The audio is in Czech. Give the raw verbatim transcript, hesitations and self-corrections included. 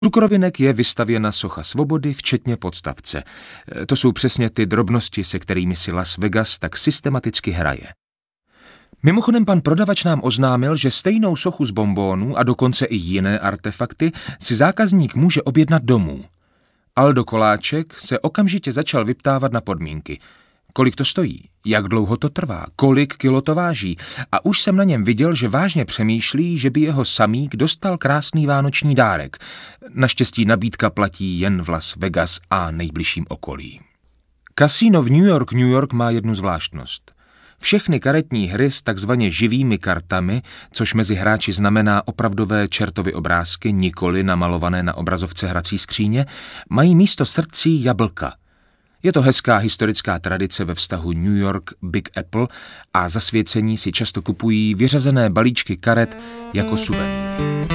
Cukrovinek je vystavěna socha svobody, včetně podstavce. To jsou přesně ty drobnosti, se kterými si Las Vegas tak systematicky hraje. Mimochodem pan prodavač nám oznámil, že stejnou sochu z bonbónů a dokonce i jiné artefakty si zákazník může objednat domů. Aldo Koláček se okamžitě začal vyptávat na podmínky. Kolik to stojí, jak dlouho to trvá, kolik kilo to váží, a už jsem na něm viděl, že vážně přemýšlí, že by jeho samík dostal krásný vánoční dárek. Naštěstí nabídka platí jen v Las Vegas a nejbližším okolí. Kasino v New York, New York má jednu zvláštnost. Všechny karetní hry s takzvaně živými kartami, což mezi hráči znamená opravdové čertovy obrázky, nikoli namalované na obrazovce hrací skříně, mají místo srdcí jablka. Je to hezká historická tradice ve vztahu New York Big Apple a zasvěcení si často kupují vyřazené balíčky karet jako suvenýry.